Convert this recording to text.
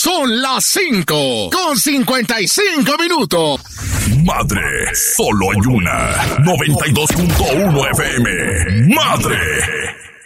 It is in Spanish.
Son las 5:55. Madre, solo hay una. 92.1 FM. Madre.